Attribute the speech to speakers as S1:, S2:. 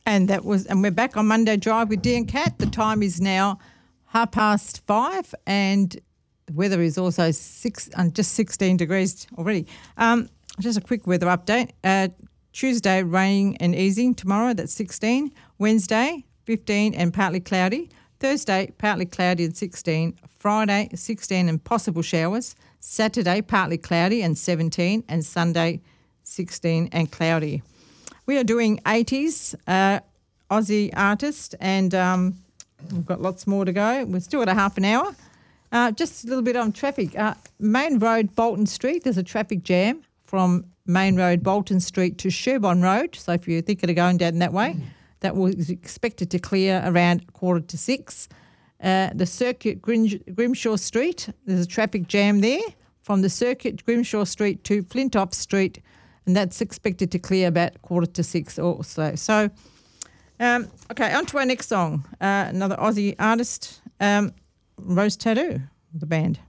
S1: And we're back on Monday Drive with Dee and Kat. The time is now 5:30, and the weather is also just 16 degrees already. Just a quick weather update. Tuesday, raining and easing. Tomorrow, that's 16. Wednesday, 15 and partly cloudy. Thursday, partly cloudy and 16. Friday, 16 and possible showers. Saturday, partly cloudy and 17. And Sunday, 16 and cloudy. We are doing 80s Aussie artist, and we've got lots more to go. We've still got a half an hour. Just a little bit on traffic. Main Road, Bolton Street, there's a traffic jam from Main Road, Bolton Street to Sherborne Road. So if you're thinking of going down that way, that is expected to clear around 5:45. The Circuit, Grimshaw Street, there's a traffic jam there from the Circuit, Grimshaw Street to Flintoff Street, and that's expected to clear about 5:45 also. So, okay, on to our next song. Another Aussie artist, Rose Tattoo, the band.